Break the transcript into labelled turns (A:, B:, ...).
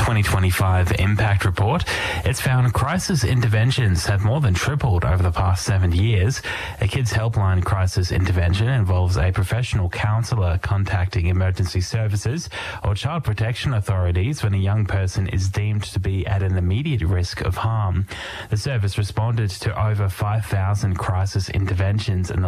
A: 2025 Impact Report, it's found crisis interventions have more than tripled over the past 7 years. A Kids Helpline crisis intervention involves a professional counsellor contacting emergency services or child protection authorities when a young person is deemed to be at an immediate risk of harm. The service responded to over 5,000 crisis interventions in the